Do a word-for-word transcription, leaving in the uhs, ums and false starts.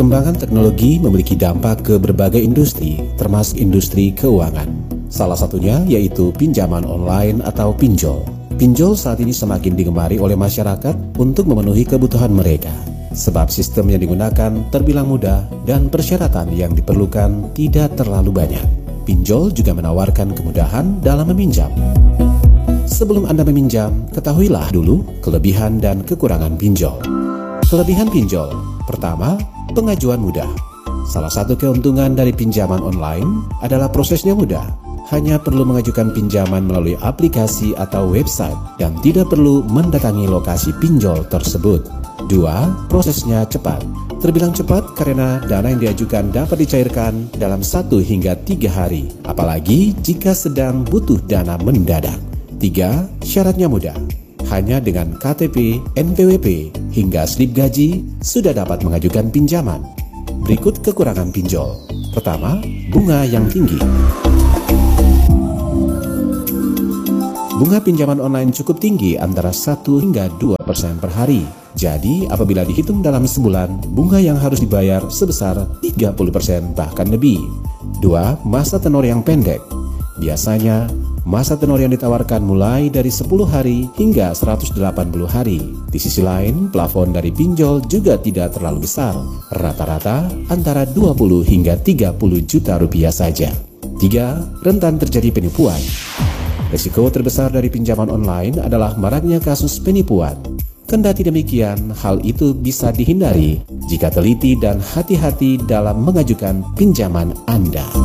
Perkembangan teknologi memiliki dampak ke berbagai industri, termasuk industri keuangan. Salah satunya yaitu pinjaman online atau pinjol. Pinjol saat ini semakin digemari oleh masyarakat untuk memenuhi kebutuhan mereka, sebab sistem yang digunakan terbilang mudah dan persyaratan yang diperlukan tidak terlalu banyak. Pinjol juga menawarkan kemudahan dalam meminjam. Sebelum Anda meminjam, ketahuilah dulu kelebihan dan kekurangan pinjol. Kelebihan pinjol, pertama, pengajuan mudah. Salah satu keuntungan dari pinjaman online adalah prosesnya mudah. Hanya perlu mengajukan pinjaman melalui aplikasi atau website dan tidak perlu mendatangi lokasi pinjol tersebut. Dua, prosesnya cepat. Terbilang cepat karena dana yang diajukan dapat dicairkan dalam satu hingga tiga hari, apalagi jika sedang butuh dana mendadak. Tiga, syaratnya mudah. Hanya dengan K T P, N P W P, hingga slip gaji sudah dapat mengajukan pinjaman. Berikut kekurangan pinjol. Pertama, bunga yang tinggi. Bunga pinjaman online cukup tinggi, antara satu hingga dua persen per hari. Jadi, apabila dihitung dalam sebulan, bunga yang harus dibayar sebesar tiga puluh persen bahkan lebih. Dua, masa tenor yang pendek. Biasanya, masa tenor yang ditawarkan mulai dari sepuluh hari hingga seratus delapan puluh hari. Di sisi lain, plafon dari pinjol juga tidak terlalu besar. Rata-rata antara dua puluh hingga tiga puluh juta rupiah saja. Tiga, rentan terjadi penipuan. Risiko terbesar dari pinjaman online adalah maraknya kasus penipuan. Kendati demikian, hal itu bisa dihindari jika teliti dan hati-hati dalam mengajukan pinjaman Anda.